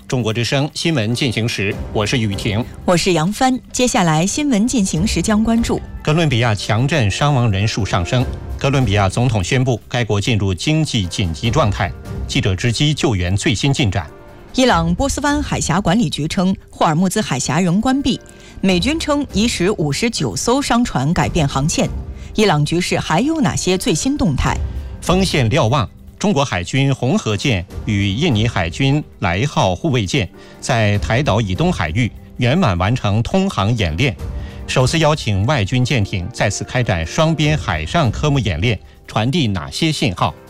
中国之声新闻进行时，我是雨婷， 我是杨帆。接下来新闻进行时将关注： 哥伦比亚强震伤亡人数上升，哥伦比亚总统宣布该国进入经济紧急状态。记者直击救援最新进展。 伊朗波斯湾海峡管理局称，霍尔木兹海峡仍关闭。美军称已使59艘商船改变航线。伊朗局势还有哪些最新动态？ 锋线瞭望。中国海军红河舰与印尼海军来号护卫舰在台岛以东海域圆满完成通航演练，首次邀请外军舰艇再次开展双边海上科目演练，传递哪些信号？